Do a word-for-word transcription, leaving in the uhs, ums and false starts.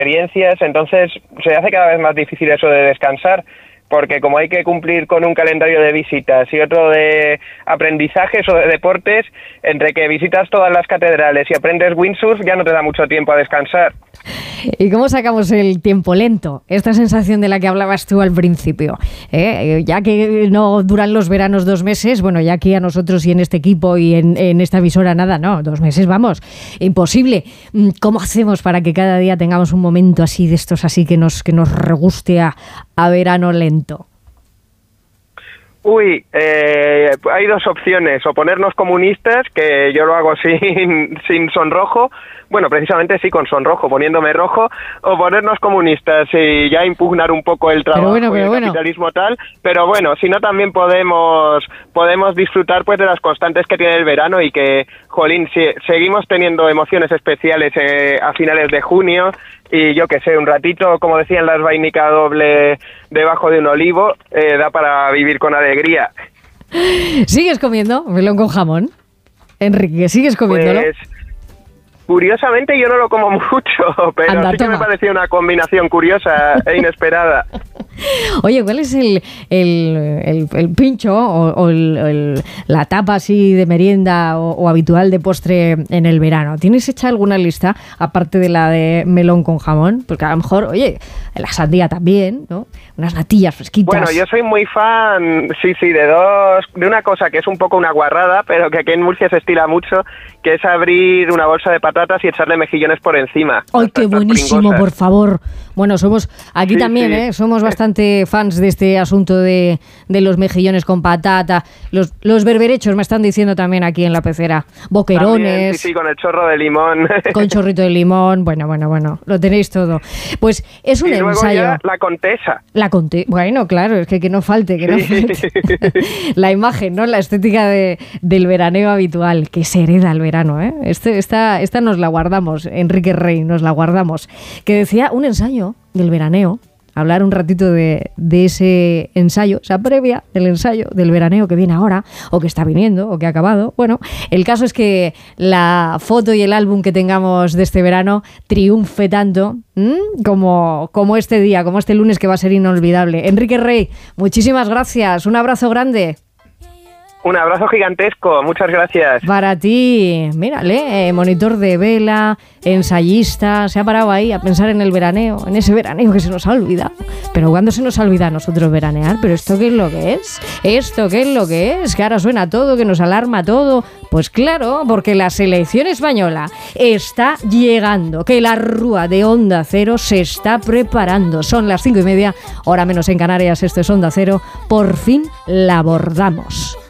experiencias, entonces se hace cada vez más difícil eso de descansar, porque como hay que cumplir con un calendario de visitas y otro de aprendizajes o de deportes, entre que visitas todas las catedrales y aprendes windsurf, ya no te da mucho tiempo a descansar. ¿Y cómo sacamos el tiempo lento? Esta sensación de la que hablabas tú al principio, ¿eh? Ya que no duran los veranos dos meses, bueno, ya aquí a nosotros y en este equipo y en, en esta emisora nada, no, dos meses, vamos, imposible. ¿Cómo hacemos para que cada día tengamos un momento así de estos así que nos, que nos reguste a, a verano lento? Uy, eh, hay dos opciones, o ponernos comunistas, que yo lo hago sin, sin sonrojo, bueno, precisamente sí con sonrojo, poniéndome rojo, o ponernos comunistas y ya impugnar un poco el trabajo pero bueno, pero y el bueno. capitalismo tal, pero bueno, si no también podemos podemos disfrutar pues de las constantes que tiene el verano y que, jolín, si, seguimos teniendo emociones especiales eh, a finales de junio. Y yo que sé, un ratito, como decían las vainica doble debajo de un olivo, eh, da para vivir con alegría. ¿Sigues comiendo melón con jamón? Enrique, ¿sigues comiéndolo? Pues, curiosamente yo no lo como mucho, pero Anda, sí que toma. me pareció una combinación curiosa e inesperada. Oye, ¿cuál es el, el, el, el pincho o, o el, el, la tapa así de merienda o, o habitual de postre en el verano? ¿Tienes hecha alguna lista, aparte de la de melón con jamón? Porque a lo mejor, oye, la sandía también, ¿no? Unas natillas fresquitas. Bueno, yo soy muy fan, sí, sí, de dos, de una cosa que es un poco una guarrada, pero que aquí en Murcia se estila mucho, que es abrir una bolsa de patatas y echarle mejillones por encima. ¡Ay, qué buenísimo, pringosas. por favor! Bueno, somos aquí Sí, también, sí. ¿eh? Somos bastante fans de este asunto de, de los mejillones con patata. Los, los berberechos me están diciendo también aquí en la pecera. Boquerones. También, sí, sí, con el chorro de limón. Con chorrito de limón. Bueno, bueno, bueno. Lo tenéis todo. Pues es un y luego ensayo. ya la contesa. La conté. Bueno, claro, es que que no falte, que no Sí. falte. La imagen, ¿no? La estética de, del veraneo habitual, que se hereda el verano, ¿eh? Este, esta, esta nos la guardamos, Enrique Rey, nos la guardamos. Que decía un ensayo del veraneo, hablar un ratito de, de ese ensayo, esa previa del ensayo del veraneo que viene ahora, o que está viniendo, o que ha acabado. Bueno, el caso es que la foto y el álbum que tengamos de este verano triunfe tanto ¿m? como, como este día, como este lunes que va a ser inolvidable. Enrique Rey, muchísimas gracias, un abrazo grande. Un abrazo gigantesco, muchas gracias. Para ti, mírale, eh, monitor de vela, ensayista, se ha parado ahí a pensar en el veraneo, en ese veraneo que se nos ha olvidado. Pero ¿cuándo se nos olvida a nosotros veranear? ¿Pero esto qué es lo que es? ¿Esto qué es lo que es? Que ahora suena todo, que nos alarma todo. Pues claro, porque la selección española está llegando, que la rúa de Onda Cero se está preparando. Son las cinco y media, hora menos en Canarias, esto es Onda Cero. Por fin la abordamos.